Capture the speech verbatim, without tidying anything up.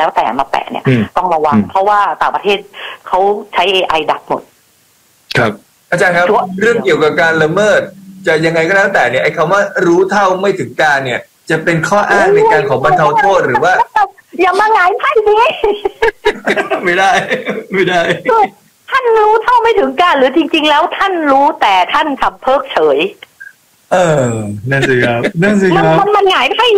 แล้วแต่มาแปะเนี่ยต้องระวังเพราะว่าต่างประเทศเขาใช้ เอ ไอ ดักหมดครับอาจารย์ครับเรื่องเกี่ยวกับการละเมิดจะยังไงก็แล้วแต่เนี่ยไอ้คำว่ารู้เท่าไม่ถึงการเนี่ยจะเป็นข้ออ้างในการขอบรรเทาโทษหรือว่าอย่ามาหงายไพ่ดิไม่ได้ไม่ได้ท่านรู้เท่าไม่ถึงการหรือจริงๆแล้วท่านรู้แต่ท่านทำเพิกเฉยเออนั่นสิครับนั่นสิครับมันมันหงายไพ่